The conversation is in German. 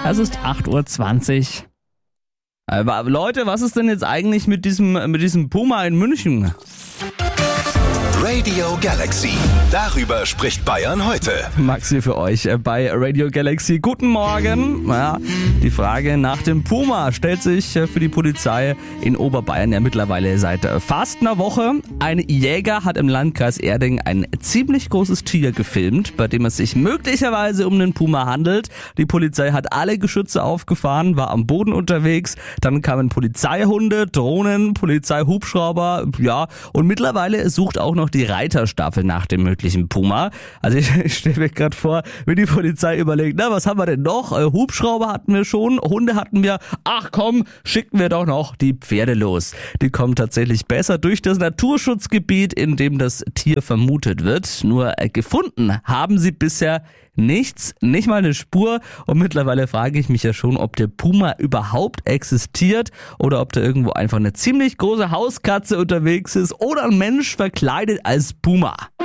Es ist 8:20 Uhr. Leute, was ist denn jetzt eigentlich mit diesem Puma in München? Radio Galaxy. Darüber spricht Bayern heute. Max hier für euch bei Radio Galaxy. Guten Morgen. Ja, die Frage nach dem Puma stellt sich für die Polizei in Oberbayern ja mittlerweile seit fast einer Woche. Ein Jäger hat im Landkreis Erding ein ziemlich großes Tier gefilmt, bei dem es sich möglicherweise um einen Puma handelt. Die Polizei hat alle Geschütze aufgefahren, war am Boden unterwegs. Dann kamen Polizeihunde, Drohnen, Polizeihubschrauber, ja, und mittlerweile sucht auch noch die Reiterstaffel nach dem möglichen Puma. Also ich stelle mir gerade vor, wie die Polizei überlegt, na, was haben wir denn noch? Hubschrauber hatten wir schon, Hunde hatten wir. Ach komm, schicken wir doch noch die Pferde los. Die kommen tatsächlich besser durch das Naturschutzgebiet, in dem das Tier vermutet wird. Nur gefunden haben sie bisher nichts, nicht mal eine Spur. Und mittlerweile frage ich mich ja schon, ob der Puma überhaupt existiert oder ob da irgendwo einfach eine ziemlich große Hauskatze unterwegs ist oder ein Mensch verkleidet als Puma.